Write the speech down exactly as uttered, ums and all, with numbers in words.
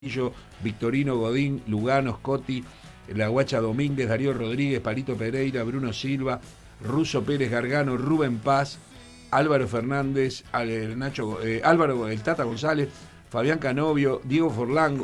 Victorino Godín, Lugano, Scotti, La Guacha Domínguez, Darío Rodríguez, Palito Pereira, Bruno Silva, Russo Pérez Gargano, Rubén Paz, Álvaro Fernández, Nacho, eh, Álvaro el Tata González, Fabián Canovio, Diego Forlán,